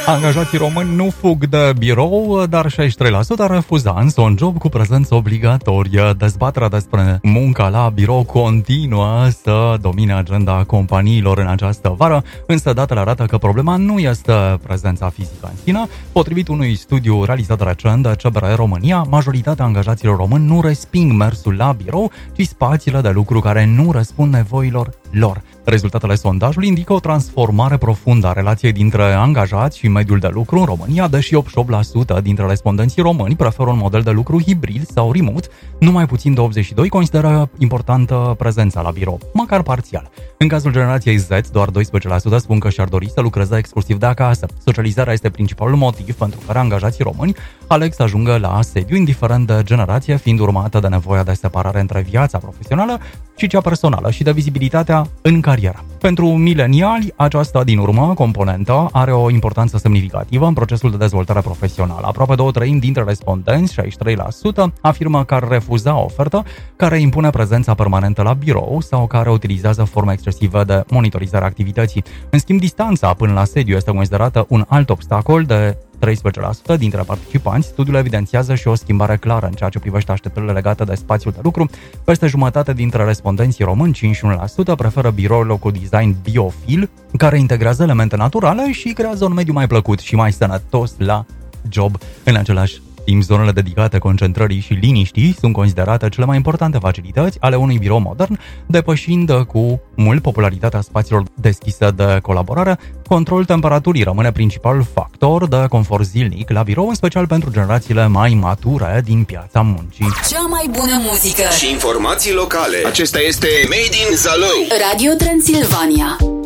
Angajații români nu fug de birou, dar 63% refuza însă un job cu prezență obligatorie. Dezbaterea despre munca la birou continuă să domine agenda companiilor în această vară, însă datele arată că problema nu este prezența fizică în sine. Potrivit unui studiu realizat recent de CBR România, majoritatea angajaților români nu resping mersul la birou, ci spațiile de lucru care nu răspund nevoilor lor. Rezultatele sondajului indică o transformare profundă a relației dintre angajați și mediul de lucru în România, deși 88% dintre respondenții români preferă un model de lucru hibrid sau remote, numai puțin de 82% consideră importantă prezența la birou, măcar parțial. În cazul generației Z, doar 12% spun că și-ar dori să lucreze exclusiv de acasă. Socializarea este principalul motiv pentru care angajații români aleg să ajungă la sediu, indiferent de generație, fiind urmată de nevoia de separare între viața profesională și cea personală și de vizibilitatea în carieră. Pentru mileniali, aceasta din urmă componentă are o importanță semnificativă în procesul de dezvoltare profesională. Aproape 2/3 dintre respondenți, 63%, afirmă că ar refuza o ofertă care impune prezența permanentă la birou sau care utilizează forme excesive de monitorizare a activității. În schimb, distanța până la sediu este considerată un alt obstacol de 13% dintre participanți. Studiul evidențiază și o schimbare clară în ceea ce privește așteptările legate de spațiul de lucru. Peste jumătate dintre respondenții români, 51%, preferă birourile cu design biofil, care integrează elemente naturale și creează un mediu mai plăcut și mai sănătos la job. În același timp, zonele dedicate concentrării și liniștii sunt considerate cele mai importante facilități ale unui birou modern, depășind cu mult popularitatea spațiilor deschise de colaborare. Controlul temperaturii rămâne principalul factor de confort zilnic la birou, în special pentru generațiile mai mature din piața muncii. Cea mai bună muzică și informații locale. Acesta este Made in Zalău. Radio Transilvania.